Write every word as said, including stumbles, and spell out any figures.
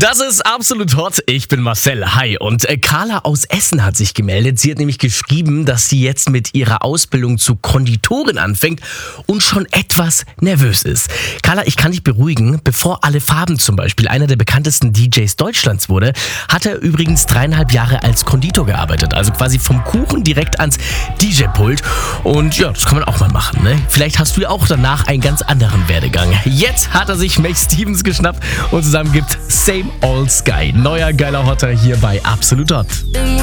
Das ist absolut hot. Ich bin Marcel. Hi. Und äh, Carla aus Essen hat sich gemeldet. Sie hat nämlich geschrieben, dass sie jetzt mit ihrer Ausbildung zur Konditorin anfängt und schon etwas nervös ist. Carla, ich kann dich beruhigen. Bevor Alle Farben zum Beispiel einer der bekanntesten D Js Deutschlands wurde, hat er übrigens dreieinhalb Jahre als Konditor gearbeitet. Also quasi vom Kuchen direkt ans D J-Pult. Und ja, das kann man auch mal machen, ne? Vielleicht hast du ja auch danach einen ganz anderen Werdegang. Jetzt hat er sich Mace Stevens geschnappt und zusammen gibt Same Old Sky. Neuer geiler Hotter hier bei Absolut Hot.